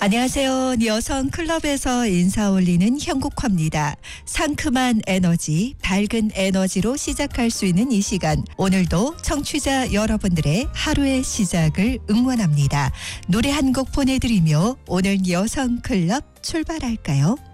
안녕하세요. 여성 클럽에서 인사 올리는 형국화입니다. 상큼한 에너지, 밝은 에너지로 시작할 수 있는 이 시간. 오늘도 청취자 여러분들의 하루의 시작을 응원합니다. 노래 한 곡 보내드리며 오늘 여성 클럽 출발할까요?